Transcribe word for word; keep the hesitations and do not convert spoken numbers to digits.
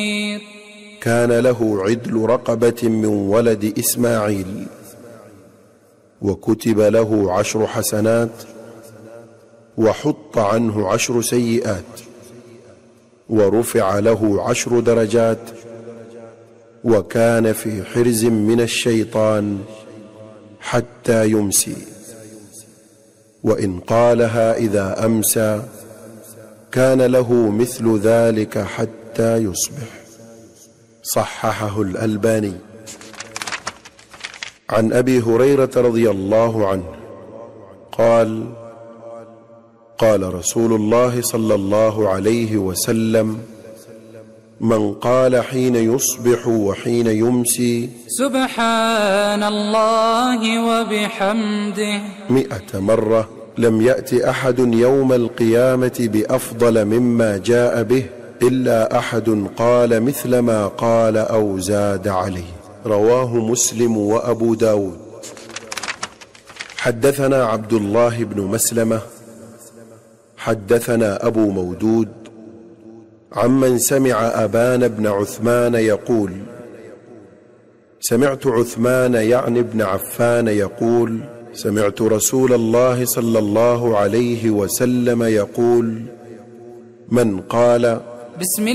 كان له عدل رقبة من ولد إسماعيل، وكتب له عشر حسنات وحط عنه عشر سيئات، ورفع له عشر درجات، وكان في حرز من الشيطان حتى يمسي، وإن قالها إذا أمسى كان له مثل ذلك حتى يصبح. صححه الألباني. عن أبي هريرة رضي الله عنه قال: قال رسول الله صلى الله عليه وسلم: من قال حين يصبح وحين يمسي سبحان الله وبحمده مئة مرة لم يأت أحد يوم القيامة بأفضل مما جاء به إلا أحد قال مثل ما قال أو زاد عليه. رواه مسلم وأبو داود. حدثنا عبد الله بن مسلمة حدثنا أبو مودود عمن سمع أبان بن عثمان يقول: سمعت عثمان يعني ابن عفان يقول: سمعت رسول الله صلى الله عليه وسلم يقول: من قال بسم